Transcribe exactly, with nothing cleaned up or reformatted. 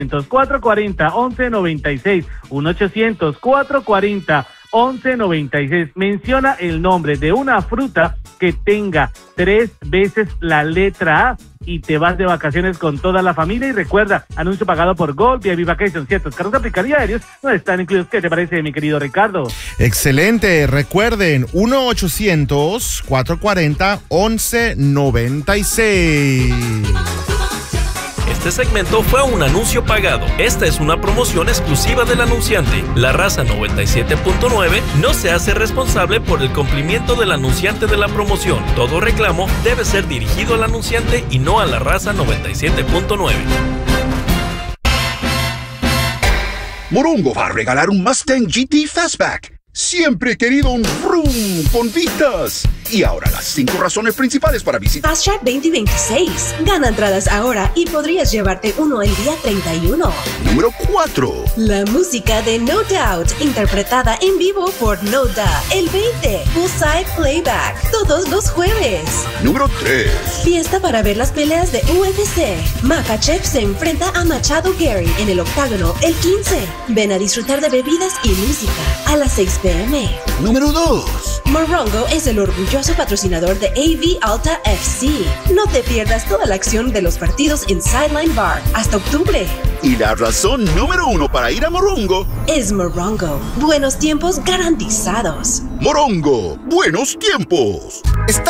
cuatro cuatro cero, once noventa y seis, uno ochocientos, cuatro cuatro cero, once noventa y seis. Menciona el nombre de una fruta que tenga tres veces la letra A y te vas de vacaciones con toda la familia. Y recuerda, anuncio pagado por Gold, V I P Vacations. Ciertos carros de aplicar y aéreos no están incluidos. ¿Qué te parece, mi querido Ricardo? Excelente. Recuerden, uno ochocientos, cuatro cuatro cero, once noventa y seis. Este segmento fue un anuncio pagado. Esta es una promoción exclusiva del anunciante. La Raza noventa y siete punto nueve no se hace responsable por el cumplimiento del anunciante de la promoción. Todo reclamo debe ser dirigido al anunciante y no a la Raza noventa y siete punto nueve. Morongo va a regalar un Mustang G T Fastback. Siempre he querido un vroom con vistas. Y ahora las cinco razones principales para visitar. Fast Track veinte veintiséis. Gana entradas ahora y podrías llevarte uno el día treinta y uno. Número cuatro. La música de No Doubt, interpretada en vivo por No Doubt. El veinte. Poolside Playback. Todos los jueves. Número tres. Fiesta para ver las peleas de U F C. Makhachev se enfrenta a Machado Gary en el octágono el quince. Ven a disfrutar de bebidas y música a las seis p m Número dos. Morongo es el orgulloso patrocinador de A V Alta F C. No te pierdas toda la acción de los partidos en Sideline Bar hasta octubre. Y la razón número uno para ir a Morongo es Morongo. Buenos tiempos garantizados. Morongo, buenos tiempos. Está